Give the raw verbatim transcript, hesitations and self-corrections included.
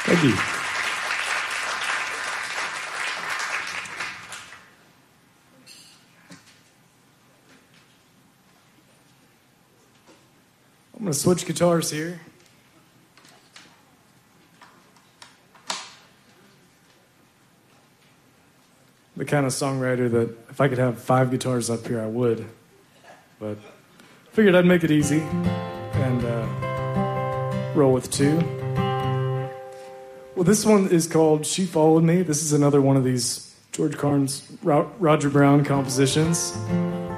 Thank you. I'm going to switch guitars here. The kind of songwriter that if I could have five guitars up here, I would. But figured I'd make it easy and uh, roll with two. Well, this one is called She Followed Me. This is another one of these George Carnes, Ro- Roger Brown compositions.